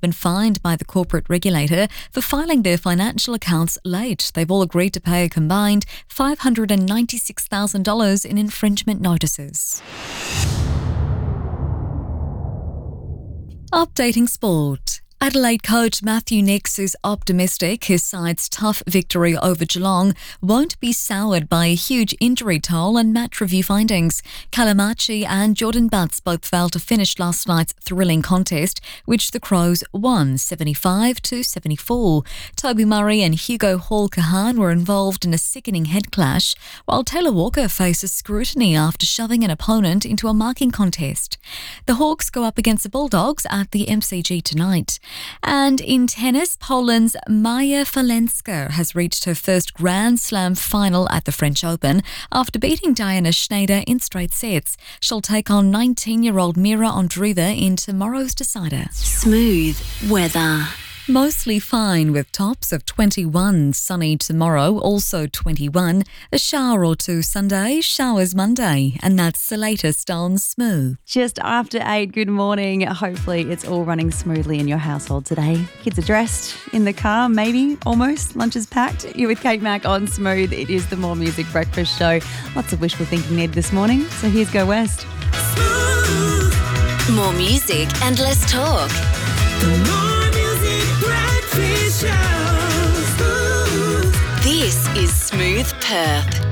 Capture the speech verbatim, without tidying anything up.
been fined by the corporate regulator for filing their financial accounts late. They've all agreed to pay a combined five hundred ninety-six thousand dollars in infringement notices. Updating sport. Adelaide coach Matthew Nicks is optimistic his side's tough victory over Geelong won't be soured by a huge injury toll and match review findings. Calamachi and Jordan Butts both failed to finish last night's thrilling contest, which the Crows won seventy-five to seventy-four. Toby Murray and Hugo Hall-Kahan were involved in a sickening head clash, while Taylor Walker faces scrutiny after shoving an opponent into a marking contest. The Hawks go up against the Bulldogs at the M C G tonight. And in tennis, Poland's Maja Falenska has reached her first Grand Slam final at the French Open after beating Diana Schneider in straight sets. She'll take on nineteen-year-old Mira Andreeva in tomorrow's decider. Smooth weather. Mostly fine with tops of twenty-one, sunny tomorrow, also twenty-one, a shower or two Sunday, showers Monday, and that's the latest on Smooth. Just after eight, good morning. Hopefully it's all running smoothly in your household today. Kids are dressed, in the car, maybe, almost. Lunch is packed. You're with Kate Mack on Smooth. It is the More Music Breakfast Show. Lots of wishful thinking Ned this morning, so here's Go West. Smooth. More music and less talk. The More Music Breakfast Show. Smooth. This is Smooth Perth.